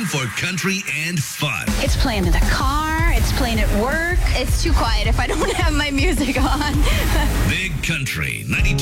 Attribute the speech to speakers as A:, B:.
A: one for country and fun.
B: It's playing in the car. It's playing at work.
C: It's too quiet if I don't have my music on.
A: Big Country 90.